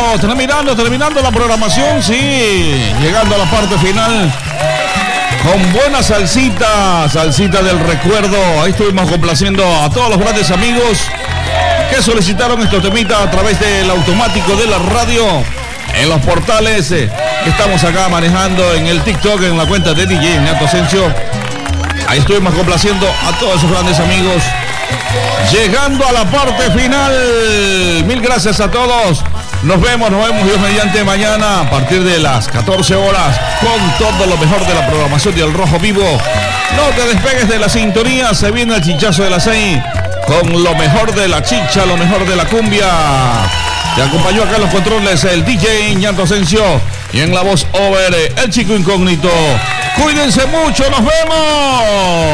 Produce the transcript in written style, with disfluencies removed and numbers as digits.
terminando la programación, sí, llegando a la parte final con buena salsita del recuerdo. Ahí estuvimos complaciendo a todos los grandes amigos que solicitaron estos temitas a través del automático de la radio, en los portales que estamos acá manejando, en el TikTok, en la cuenta de DJ Ignato Asensio. Ahí estuvimos complaciendo a todos esos grandes amigos, llegando a la parte final. Mil gracias a todos. Nos vemos Dios mediante mañana a partir de las 14 horas con todo lo mejor de la programación de El Rojo Vivo. No te despegues de la sintonía, se viene el chichazo de las 6 con lo mejor de la chicha, lo mejor de la cumbia. Te acompañó acá en los controles el DJ Ignato Asensio y en la voz over el chico incógnito. Cuídense mucho, nos vemos.